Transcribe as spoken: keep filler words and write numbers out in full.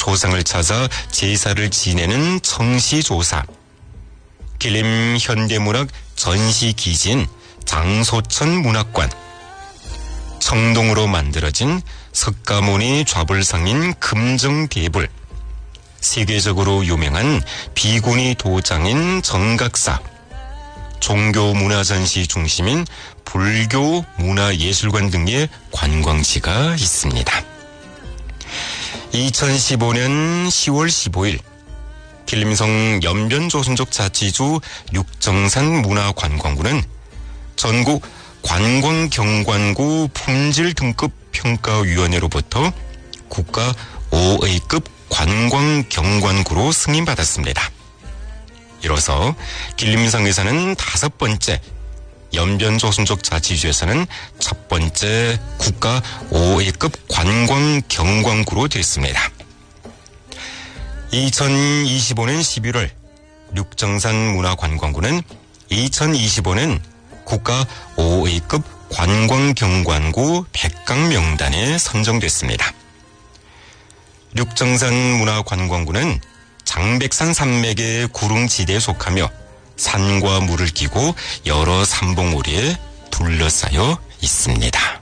조상을 찾아 제사를 지내는 청시조사, 길림 현대문학 전시기진 장소천 문학관, 청동으로 만들어진 석가모니 좌불상인 금정대불, 세계적으로 유명한 비구니 도장인 정각사, 종교문화전시 중심인 불교문화예술관 등의 관광지가 있습니다. 이천십오년 시월 십오일 길림성 연변조선족 자치주 육정산 문화관광구는 전국 관광경관구 품질등급평가위원회로부터 국가 오에이급 관광경관구로 승인받았습니다. 이로써 길림성에서는 다섯 번째, 연변조선족 자치주에서는 첫 번째 국가 오에이급 관광경관구로 됐습니다. 이천이십오년 십일월 육정산 문화관광구는 이천이십오년 국가 오에이급 관광경관구 백 강 명단에 선정됐습니다. 육정산 문화관광구는 장백산 산맥의 구릉지대에 속하며 산과 물을 끼고 여러 산봉우리에 둘러싸여 있습니다.